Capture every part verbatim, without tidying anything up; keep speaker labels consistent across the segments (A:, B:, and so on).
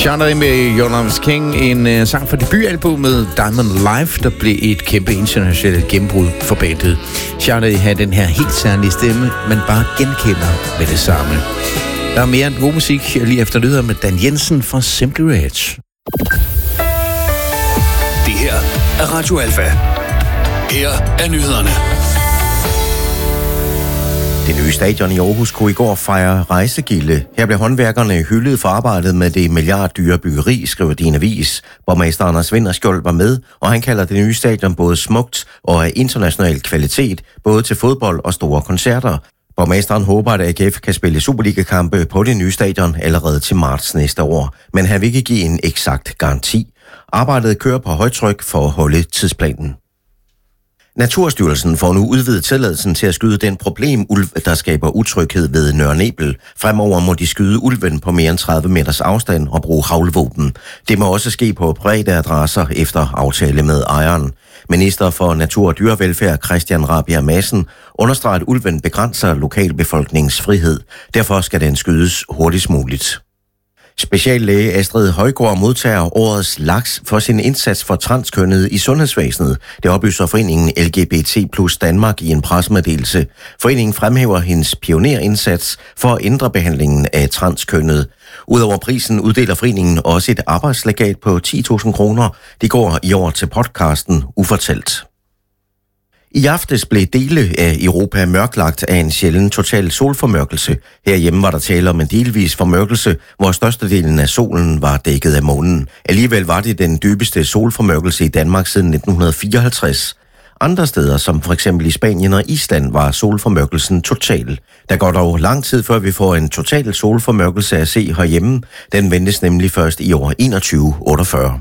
A: Charlie med Your Love is King, en uh, sang fra debutalbummet Diamond Life, der blev et kæmpe internationalt gennembrud for bandet. Charlie havde den her helt særlige stemme, man bare genkender med det samme. Der er mere end god musik lige efter nyheder med Dan Jensen fra Simply Red.
B: Det her er Radio Alfa. Her er nyhederne.
C: Det nye stadion i Aarhus kunne i går fejre rejsegilde. Her blev håndværkerne hyldet for arbejdet med det milliarddyre byggeri, skriver din avis. Borgmester Anders Vinderskjold var med, og han kalder det nye stadion både smukt og af international kvalitet, både til fodbold og store koncerter. Borgmesteren håber, at A G F kan spille Superliga-kampe på det nye stadion allerede til marts næste år, men han vil ikke give en eksakt garanti. Arbejdet kører på højtryk for at holde tidsplanen. Naturstyrelsen får nu udvidet tilladelsen til at skyde den problemulv, der skaber utryghed ved Nørre Nebel. Fremover må de skyde ulven på mere end tredive meters afstand og bruge haglvåben. Det må også ske på private adresser efter aftale med ejeren. Minister for Natur og Dyrevelfærd Christian Rabjerg Madsen understreger, at ulven begrænser lokalbefolkningens frihed. Derfor skal den skydes hurtigst muligt. Speciallæge Astrid Højgaard modtager årets laks for sin indsats for transkønnede i sundhedsvæsenet. Det oplyser foreningen L G B T plus Danmark i en pressemeddelelse. Foreningen fremhæver hendes pionerindsats for at ændre behandlingen af transkønnede. Udover prisen uddeler foreningen også et arbejdslegat på ti tusind kroner. Det går i år til podcasten Ufortalt. I aftes blev dele af Europa mørklagt af en sjælden total solformørkelse. Herhjemme var der tale om en delvis formørkelse, hvor størstedelen af solen var dækket af månen. Alligevel var det den dybeste solformørkelse i Danmark siden nitten fireoghalvtreds. Andre steder, som for eksempel i Spanien og Island, var solformørkelsen total. Der går dog lang tid, før vi får en total solformørkelse at se herhjemme. Den ventes nemlig først i år enogtyve otteogfyrre.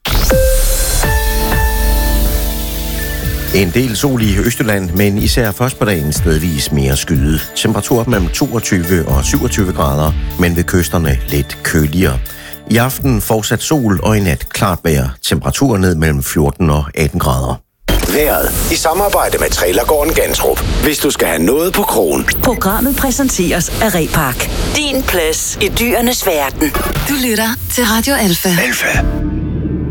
C: En del sol i Østjylland, men især først på dagen stedvis mere skyet. Temperaturer mellem toogtyve og syvogtyve grader, men ved kysterne lidt køligere. I aften fortsat sol og i nat klart vejr. Temperaturer ned mellem fjorten og atten grader.
B: Vejret i samarbejde med Trailergården Gantrup. Hvis du skal have noget på krogen.
D: Programmet præsenteres af Repark. Din plads i dyrenes verden.
E: Du lytter til Radio Alfa.
B: Alfa.